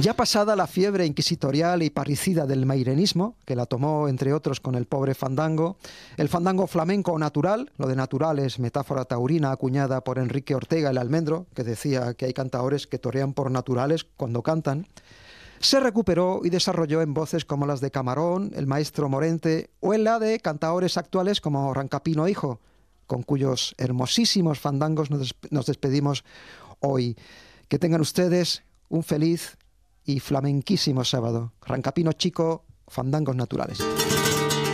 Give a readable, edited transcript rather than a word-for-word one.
Ya pasada la fiebre inquisitorial y parricida del mairenismo, que la tomó entre otros con el pobre fandango, el fandango flamenco natural, lo de natural es metáfora taurina acuñada por Enrique Ortega el Almendro, que decía que hay cantaores que torean por naturales cuando cantan, se recuperó y desarrolló en voces como las de Camarón, el maestro Morente o en la de cantaores actuales como Rancapino Hijo, con cuyos hermosísimos fandangos nos despedimos hoy. Que tengan ustedes un feliz y flamenquísimo sábado. Rancapino Chico, fandangos naturales.